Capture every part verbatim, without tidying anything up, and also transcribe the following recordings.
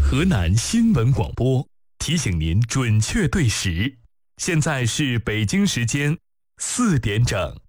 河南新闻广播提醒您准确对时，现在是北京时间四点整。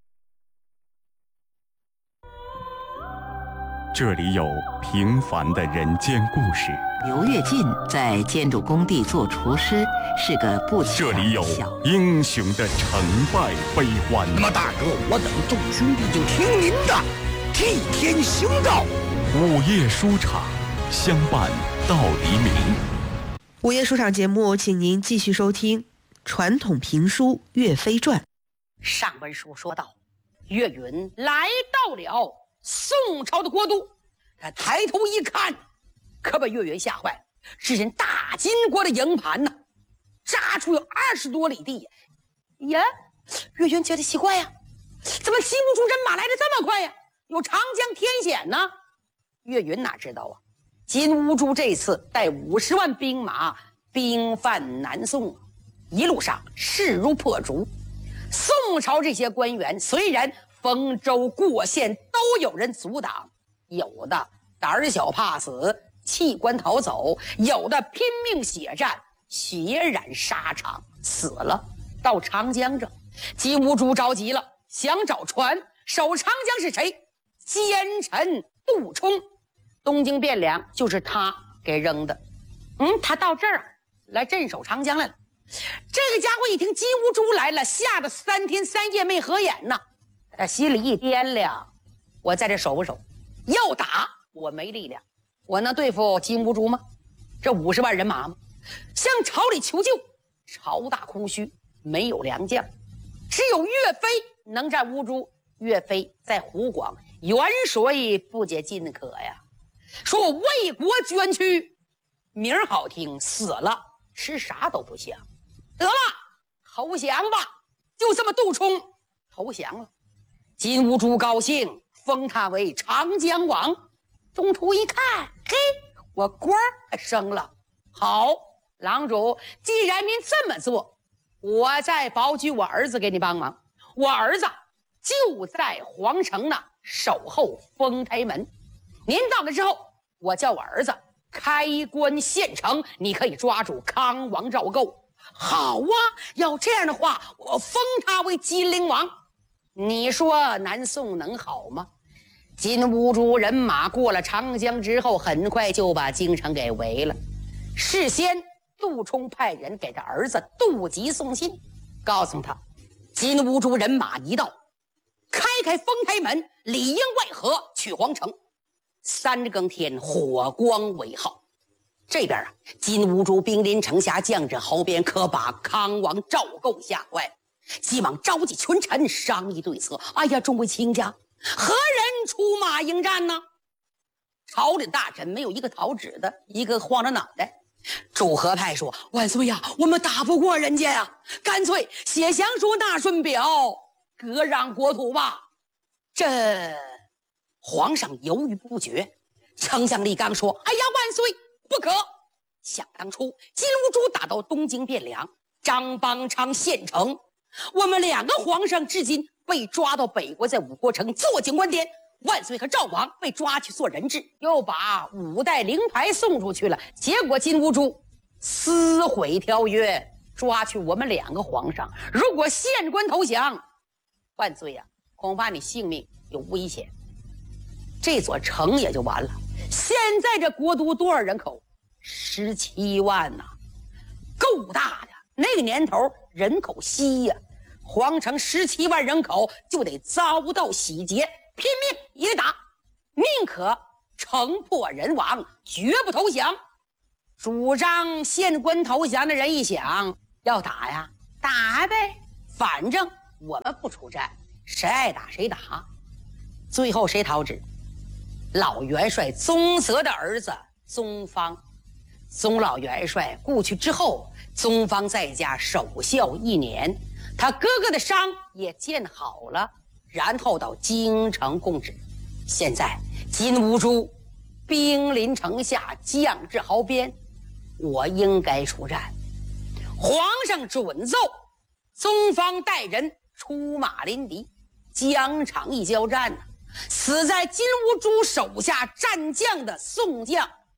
这里有平凡的人间故事。 刘跃进在建筑工地做厨师，是个不起眼的小。 这里有英雄的成败悲欢。 那么大哥，我等众兄弟就听您的，替天行道。 午夜书场，相伴到黎明。 午夜书场节目，请您继续收听传统评书《岳飞传》。 上文书说到，岳云来到了宋朝的国都，他抬头一看，可把岳云吓坏了。只见大金国的营盘呢，扎出有二十多里地呀！岳云觉得奇怪呀，怎么金兀术人马来的这么快呀？有长江天险呢？岳云哪知道啊？金兀术这次带五十万兵马兵犯南宋，一路上势如破竹。宋朝这些官员虽然丰州过县都有人阻挡，有的胆小怕死弃官逃走，有的拼命血战，血染沙场死了。到长江这，金兀术着急了，想找船。守长江是谁？奸臣杜充，东京汴梁就是他给扔的。嗯，他到这儿来镇守长江来了。这个家伙一听金兀术来了，吓得三天三夜没合眼呐。他心里一掂量，我在这守不守？要打我没力量，我能对付金兀术吗？这五十万人马吗？向朝里求救，朝大空虚，没有良将，只有岳飞能战兀术。岳飞在湖广，远水不解近渴呀。说我为国捐躯，名儿好听，死了吃啥都不香。得了，投降吧！就这么杜充投降了。金兀术高兴，封他为长江王。东楚一看，嘿，我官儿升了。好，郎主，既然您这么做，我再保举我儿子给你帮忙。我儿子就在皇城那守候丰台门，您到了之后，我叫我儿子开关县城，你可以抓住康王赵构。好啊，要这样的话，我封他为金陵王。你说南宋能好吗？金兀术人马过了长江之后，很快就把京城给围了。事先杜充派人给他儿子杜吉送信，告诉他金兀术人马一到，开开丰台门，里应外合，取皇城。三更天，火光为号。这边啊，金兀术兵临城下，将至壕边，可把康王赵构吓坏了，急忙召集群臣商议对策。哎呀，众位卿家，何人出马迎战呢？朝里大臣没有一个讨旨的，一个晃着脑袋。主和派说：万岁呀，我们打不过人家呀，干脆写降书纳顺表，割让国土吧。这皇上犹豫不决。丞相李纲说：哎呀，万岁，不可！想当初金兀术打到东京汴梁，张邦昌县城，我们两个皇上至今被抓到北国，在五国城坐井观天。万岁和赵王被抓去做人质，又把五代灵牌送出去了。结果金兀术撕毁条约，抓去我们两个皇上。如果县官投降，万岁呀、啊，恐怕你性命有危险，这座城也就完了。现在这国都多少人口？十七万呐、啊，够大的。那个年头人口稀呀、啊，皇城十七万人口就得遭到洗劫，拼命也打，宁可城破人亡，绝不投降。主张县官投降的人一想，要打呀，打呗，反正我们不出战，谁爱打谁打。最后谁讨旨？老元帅宗泽的儿子宗方。宗老元帅故去之后，宗方在家守孝一年，他哥哥的伤也见好了，然后到京城供职。现在金兀术兵临城下，将至壕边，我应该出战。皇上准奏，宗方带人出马临敌，疆场一交战呢、啊，死在金兀术手下战将的宋将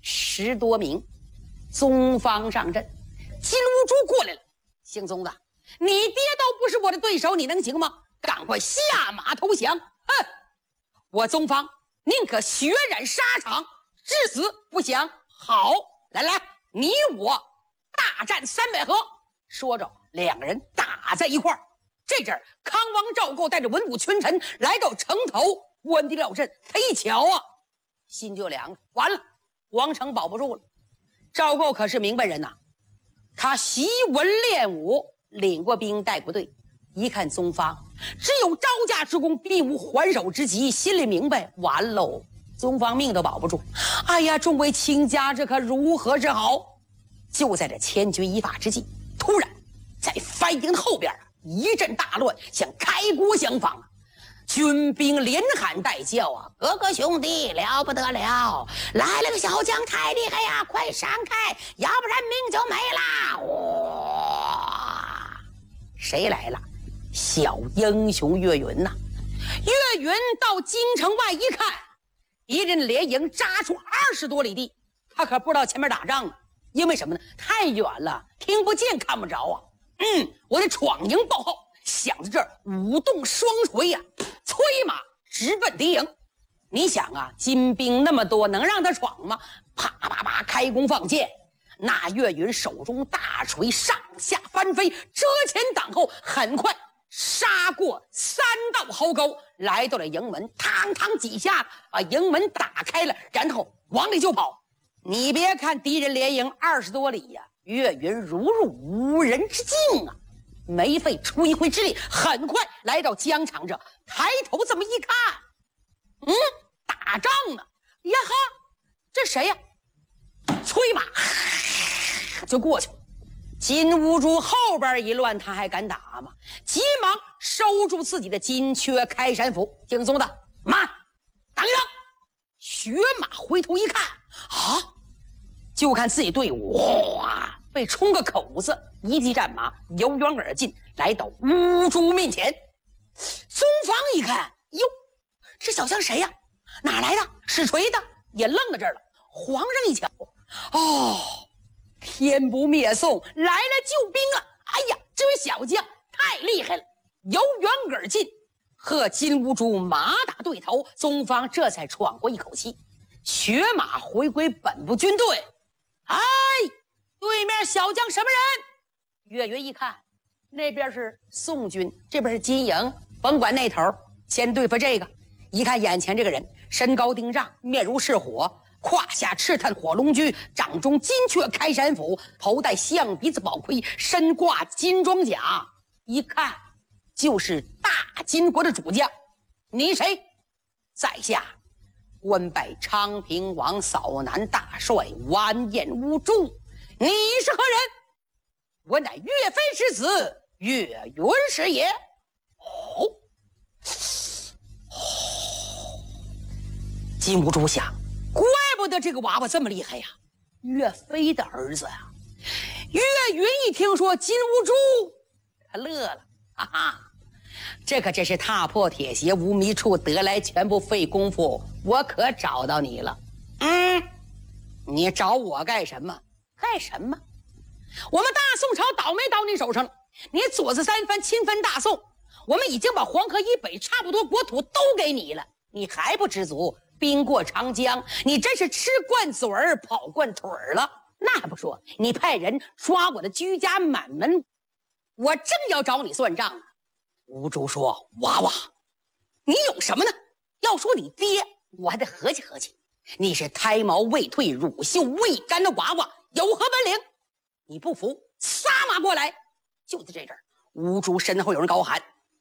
十多名宗方上阵。金兀术过来了，姓宗的，你爹都不是我的对手，你能行吗？赶快下马投降！哼，我宗方宁可血染沙场，至死不降。好，来来，你我大战三百合。说着，两个人打在一块儿。这阵康王赵构带着文武群臣来到城头，关帝廖阵，他一瞧啊，心就凉了。完了，王城保不住了。赵构可是明白人呐，他习文练武，领过兵，带过队。一看宗方只有招架之功，并无还手之急，心里明白，完喽，宗方命都保不住。哎呀，众位卿家，这可如何是好？就在这千钧一发之际，突然在藩营后边一阵大乱，像开国相仿啊！军兵连喊带叫啊！哥哥兄弟，了不得了！来了个小将，太厉害呀！快闪开，要不然命就没啦！哇！谁来了？小英雄岳云呐！岳云到京城外一看，敌人连营扎出二十多里地，他可不知道前面打仗呢，因为什么呢？太远了，听不见，看不着啊！嗯，我得闯营报号。想到这儿，舞动双锤呀、啊，催马直奔敌营。你想啊，金兵那么多，能让他闯吗？啪啪啪，开弓放箭。那岳云手中大锤上下翻飞，遮前挡后，很快杀过三道壕沟，来到了营门，嘡嘡几下把营门打开了，然后往里就跑。你别看敌人连营二十多里呀、啊，岳云如入无人之境啊！没费吹灰之力，很快来到疆场这，抬头这么一看，嗯，打仗呢！呀哈，这谁呀？催马就过去了。金兀术后边一乱，他还敢打吗？急忙收住自己的金阙开山斧，敬宗的慢，等一等。雪马回头一看，啊，就看自己队伍哇被冲个口子，一骑战马由远而近，来到兀术面前。宗方一看，哟，这小将谁呀？哪来的？使锤的，也愣在这儿了。皇上一瞧，哦，天不灭宋，来了救兵啊！哎呀，这位小将太厉害了，由远而近，和金兀术马打对头。宗方这才喘过一口气，雪马回归本部军队。哎，对面小将什么人？岳云一看，那边是宋军，这边是金营，甭管那头，先对付这个。一看眼前这个人，身高丁丈，面如赤火，胯下赤炭火龙驹，掌中金阙开山斧，头戴象鼻子宝盔，身挂金装甲，一看就是大金国的主将。你谁？在下官拜昌平王扫南大帅完颜兀术。你是何人？我乃岳飞之子岳云是也。哦，金兀术想，怪不得这个娃娃这么厉害呀，岳飞的儿子呀。岳云一听说金兀术，他乐了，哈哈，这可真是踏破铁鞋无觅处，得来全不费功夫，我可找到你了。嗯，你找我干什么？干什么？我们大宋朝倒霉到你手上了，你左子三藩侵犯大宋，我们已经把黄河以北差不多国土都给你了，你还不知足，兵过长江，你真是吃惯嘴儿跑惯腿儿了。那还不说，你派人抓我的居家满门，我正要找你算账呢。兀术说：娃娃，你有什么呢？要说你爹，我还得合计合计，你是胎毛未退乳臭未干的娃娃，有何本领？你不服，撒马过来！就在这阵儿，兀术身后有人高喊：